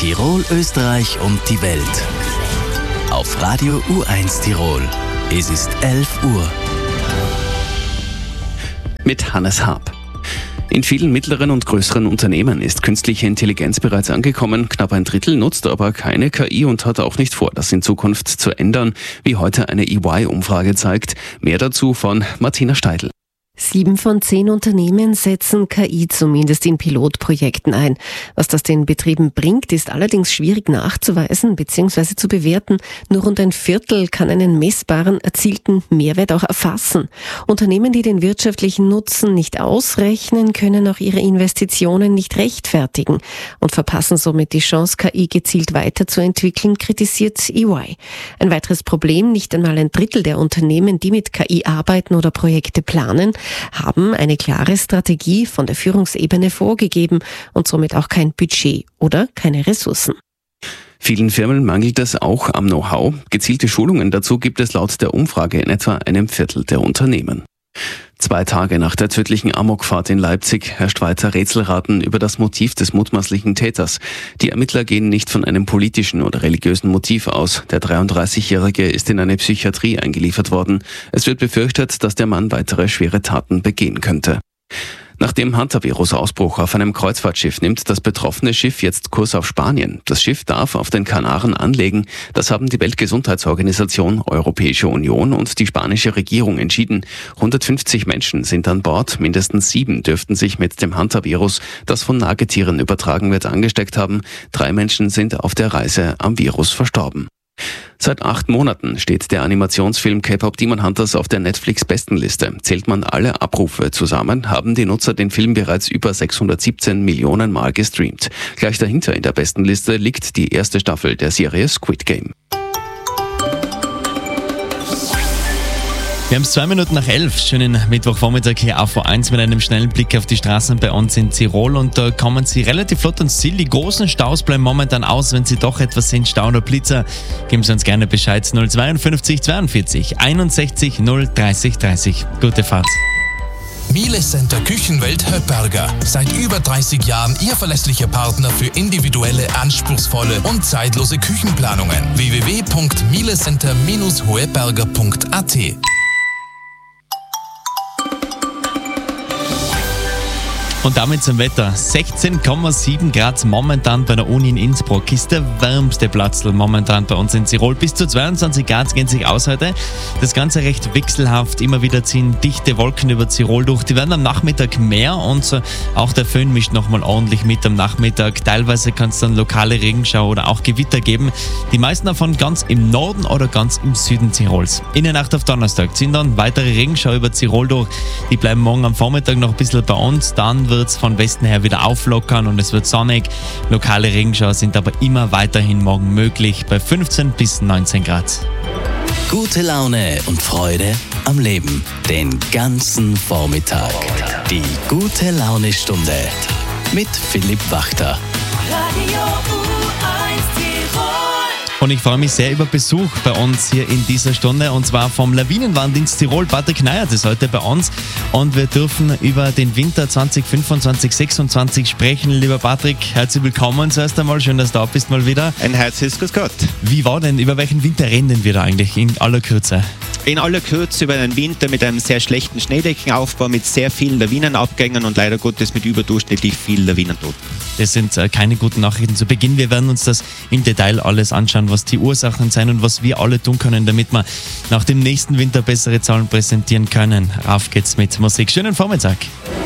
Tirol, Österreich und die Welt. Auf Radio U1 Tirol. Es ist 11 Uhr. Mit Hannes Haab. In vielen mittleren und größeren Unternehmen ist künstliche Intelligenz bereits angekommen. Knapp ein Drittel nutzt aber keine KI und hat auch nicht vor, das in Zukunft zu ändern, wie heute eine EY-Umfrage zeigt. Mehr dazu von Martina Steidl. 7 von 10 Unternehmen setzen KI zumindest in Pilotprojekten ein. Was das den Betrieben bringt, ist allerdings schwierig nachzuweisen bzw. zu bewerten. Nur rund ein Viertel kann einen messbaren, erzielten Mehrwert auch erfassen. Unternehmen, die den wirtschaftlichen Nutzen nicht ausrechnen, können auch ihre Investitionen nicht rechtfertigen und verpassen somit die Chance, KI gezielt weiterzuentwickeln, kritisiert EY. Ein weiteres Problem: nicht einmal ein Drittel der Unternehmen, die mit KI arbeiten oder Projekte planen, haben eine klare Strategie von der Führungsebene vorgegeben und somit auch kein Budget oder keine Ressourcen. Vielen Firmen mangelt es auch am Know-how. Gezielte Schulungen dazu gibt es laut der Umfrage in etwa einem Viertel der Unternehmen. 2 Tage nach der tödlichen Amokfahrt in Leipzig herrscht weiter Rätselraten über das Motiv des mutmaßlichen Täters. Die Ermittler gehen nicht von einem politischen oder religiösen Motiv aus. Der 33-Jährige ist in eine Psychiatrie eingeliefert worden. Es wird befürchtet, dass der Mann weitere schwere Taten begehen könnte. Nach dem Hantavirus-Ausbruch auf einem Kreuzfahrtschiff nimmt das betroffene Schiff jetzt Kurs auf Spanien. Das Schiff darf auf den Kanaren anlegen. Das haben die Weltgesundheitsorganisation, Europäische Union und die spanische Regierung entschieden. 150 Menschen sind an Bord. Mindestens 7 dürften sich mit dem Hantavirus, das von Nagetieren übertragen wird, angesteckt haben. 3 Menschen sind auf der Reise am Virus verstorben. Seit 8 Monaten steht der Animationsfilm K-Pop Demon Hunters auf der Netflix-Bestenliste. Zählt man alle Abrufe zusammen, haben die Nutzer den Film bereits über 617 Millionen Mal gestreamt. Gleich dahinter in der Bestenliste liegt die erste Staffel der Serie Squid Game. Wir haben es 2 Minuten nach 11. Schönen Mittwochvormittag hier auf U1 mit einem schnellen Blick auf die Straßen bei uns in Tirol. Und da kommen Sie relativ flott ans Ziel. Die großen Staus bleiben momentan aus. Wenn Sie doch etwas sind, Stau oder Blitzer, geben Sie uns gerne Bescheid. 052 42 61 030 30. Gute Fahrt. Miele Center Küchenwelt Höpperger. Seit über 30 Jahren Ihr verlässlicher Partner für individuelle, anspruchsvolle und zeitlose Küchenplanungen. www.mielecenter-hoeberger.at. Und damit zum Wetter. 16,7 Grad momentan bei der Uni in Innsbruck. Ist der wärmste Platz momentan bei uns in Tirol. Bis zu 22 Grad gehen sich aus heute. Das Ganze recht wechselhaft. Immer wieder ziehen dichte Wolken über Tirol durch. Die werden am Nachmittag mehr und auch der Föhn mischt nochmal ordentlich mit am Nachmittag. Teilweise kann es dann lokale Regenschau oder auch Gewitter geben. Die meisten davon ganz im Norden oder ganz im Süden Tirols. In der Nacht auf Donnerstag ziehen dann weitere Regenschau über Tirol durch. Die bleiben morgen am Vormittag noch ein bisschen bei uns. Dann wird es von Westen her wieder auflockern und es wird sonnig. Lokale Regenschauer sind aber immer weiterhin morgen möglich bei 15 bis 19 Grad. Gute Laune und Freude am Leben. Den ganzen Vormittag. Die Gute-Laune-Stunde mit Philipp Wachter. Radio U1 Tirol. Und ich freue mich sehr über Besuch bei uns hier in dieser Stunde, und zwar vom Lawinenwarndienst Tirol. Patrick Neyert ist heute bei uns und wir dürfen über den Winter 2025/26 sprechen. Lieber Patrick, herzlich willkommen zuerst einmal. Schön, dass du da bist mal wieder. Ein herzliches Grüß Gott. Wie war denn, über welchen Winter reden wir da eigentlich in aller Kürze? In aller Kürze über einen Winter mit einem sehr schlechten Schneedeckenaufbau, mit sehr vielen Lawinenabgängen und leider Gottes mit überdurchschnittlich vielen Lawinentoten. Das sind keine guten Nachrichten zu Beginn. Wir werden uns das im Detail alles anschauen, was die Ursachen sind und was wir alle tun können, damit wir nach dem nächsten Winter bessere Zahlen präsentieren können. Auf geht's mit Musik. Schönen Vormittag.